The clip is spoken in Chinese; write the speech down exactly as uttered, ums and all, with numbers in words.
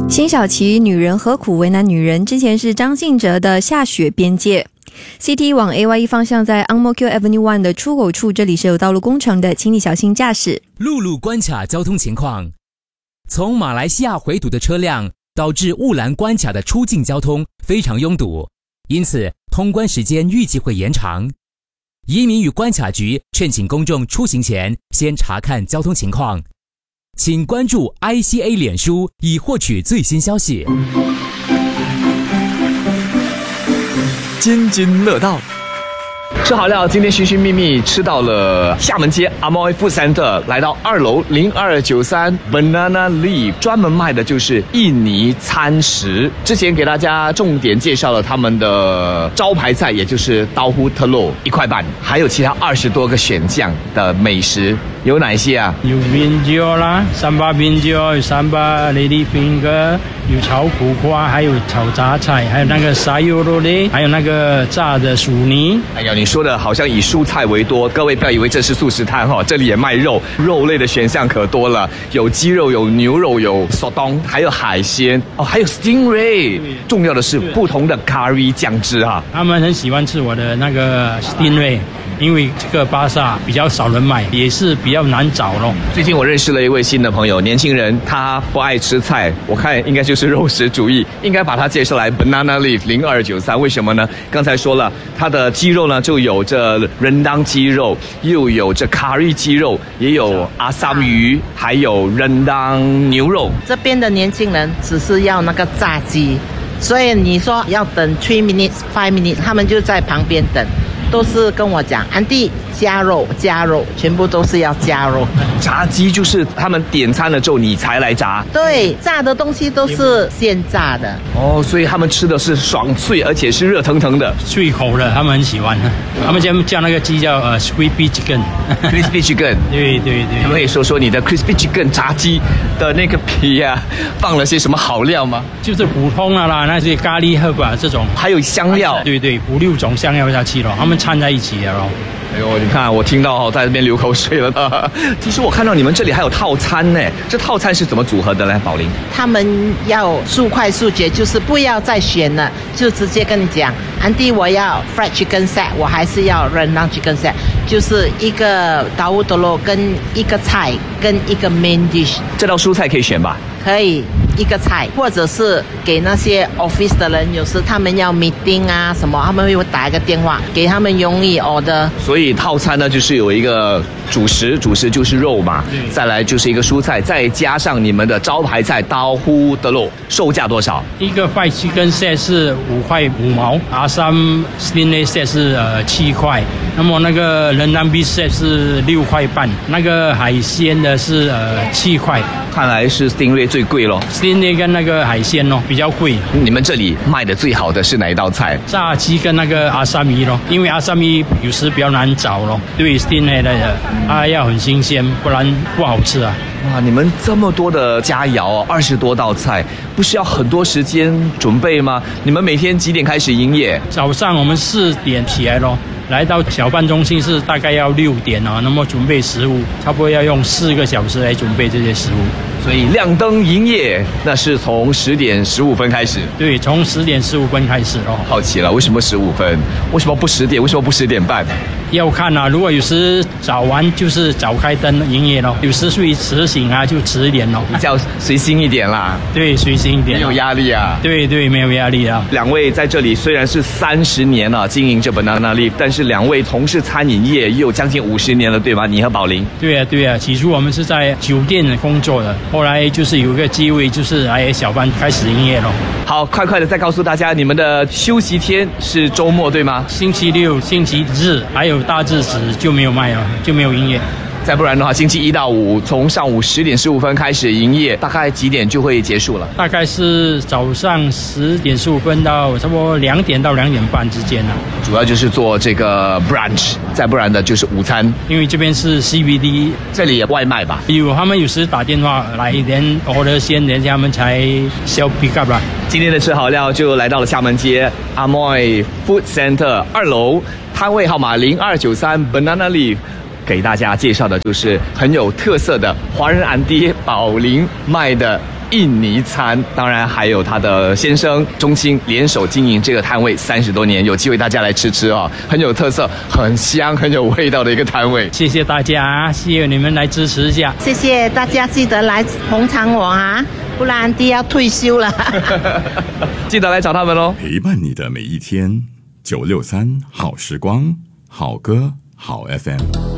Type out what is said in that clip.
辛晓琪，女人何苦为难女人？之前是张信哲的下雪边界。C T 往 A Y E 方向在 Ang Mo Kio Avenue One 的出口处，这里是有道路工程的，请你小心驾驶。 陆路关卡交通情况：从马来西亚回堵的车辆导致雾兰关卡的出境交通非常拥堵，因此通关时间预计会延长。移民与关卡局劝请公众出行前先查看交通情况，请关注 I C A 脸书以获取最新消息。 津津乐道，吃好料，今天寻寻觅觅吃到了厦门街 Amoy Food Center， 来到二楼零二九三 Banana Leaf， 专门卖的就是印尼餐食。之前给大家重点介绍了他们的招牌菜，也就是刀呼特洛一块半，还有其他二十多个选项的美食，有哪些啊？ 有冰椒啦，三八冰椒，有三八 lady finger， 有炒苦瓜，还有炒杂菜，还有那个沙油肉嘞，还有那个炸的薯泥。 哎呀，你说的好像以蔬菜为多，各位不要以为这是素食摊哈，这里也卖肉，肉类的选项可多了，有鸡肉，有牛肉，有索东，还有海鲜哦，还有 stingray。重要的是不同的 curry 酱汁哈。 他们很喜欢吃我的那个 stingray， 因为这个巴萨比较少人买，也是比较难找咯。 最近我认识了一位新的朋友，年轻人，他不爱吃菜，我看应该就是肉食主义，应该把他介绍来 Banana Leaf 零二九三。为什么呢？刚才说了，他的鸡肉呢就有这仁当鸡肉，又有这卡瑞鸡肉，也有阿萨姆鱼，还有仁当牛肉。 这边的年轻人只是要那个炸鸡，所以你说要等 three minutes five minutes， 他们就在旁边等，都是跟我讲安迪加肉加肉，全部都是要加肉。 炸鸡就是他们点餐了之后你才来炸？ 对，炸的东西都是现炸的。 哦，所以他们吃的是爽脆，而且是热腾腾的， 脆口的，他们很喜欢。他们叫叫那个鸡叫呃 crispy chicken。crispy chicken。 对对对。 可不可以说说你的 crispy chicken 炸鸡的那个皮啊，放了些什么好料吗？ 就是普通的啦，那些咖喱赫吧这种， 还有香料。 对对，五六种香料下去了，他们掺在一起了咯。 哎呦，你看我听到在这边流口水了。其实我看到你们这里还有套餐呢，这套餐是怎么组合的呢？宝玲， 他们要速快速决，就是不要再选了，就直接跟你讲，安迪我要 fried chicken set， 我还是要 rendang chicken set， 就是一个刀乌多罗跟一个菜跟一个 main dish。 这道蔬菜可以选吧？ 可以一个菜，或者是给那些 office 的人，有时他们要 meeting 啊什么，他们会打一个电话给他们容易 order。 所以套餐呢就是有一个主食，主食就是肉嘛，再来就是一个蔬菜，再加上你们的招牌菜刀呼的肉，售价多少？ 一个fried chicken set是五块五毛，阿三 stingray set 是呃七块，那么那个仁当 beef set 是六块半，那个海鲜的是呃七块。 看来是 stingray 最贵咯。 stingray 跟那个海鲜哦比较贵。 你们这里卖的最好的是哪一道菜？ 炸鸡跟那个阿萨米咯，因为阿萨米有时比较难找咯，对 stingray 的它要很新鲜，不然不好吃啊。 哇，你们这么多的佳肴，二十多道菜，不需要很多时间准备吗？你们每天几点开始营业？ 早上我们四点起来咯，来到小办中心是大概要六点啊，那么准备食物，差不多要用四个小时来准备这些食物。 所以亮灯营业，那是从十点十五分开始。 对，从十点十五分开始哦。 好奇了，为什么十五分？为什么不十点？为什么不十点半？ 要看啊，如果有时早完就是早开灯营业咯，有时会迟醒啊就迟一点咯， 比较随心一点啦。 对，随心一点， 没有压力啊。 对对，没有压力啊。 两位在这里虽然是三十年了经营这 Banana Leaf， 但是两位从事餐饮业也有将近五十年了，对吗？你和宝玲？ 对啊对啊，起初我们是在酒店工作的，后来就是有一个机会，就是来小班开始营业咯。 好，快快的再告诉大家，你们的休息天是周末对吗？ 星期六、星期日还有大日子就没有卖了，就没有营业。 再不然的话，星期一到五从上午十点十五分开始营业，大概几点就会结束了？ 大概是早上十点十五分到差不多两点到两点半之间啊。 主要就是做这个 brunch， 再不然的就是午餐。 因为这边是 C B D， 这里也外卖吧？ 有，他们有时打电话来，连 order 先，人家他们才 self pick up 啦。 今天的吃好料就来到了厦门街 Amoy Food Center 二楼，摊位号码零二九三 Banana Leaf。给大家介绍的就是很有特色的华人安迪宝玲卖的印尼餐。当然还有他的先生钟青联手经营这个摊位三十多年，有机会大家来吃吃哦，很有特色，很香，很有味道的一个摊位。 谢谢大家，谢谢你们来支持一下， 谢谢大家，记得来捧场我啊，不然安迪要退休了。 记得来找他们哦， 陪伴你的每一天。九六三好时光，好歌好 F M。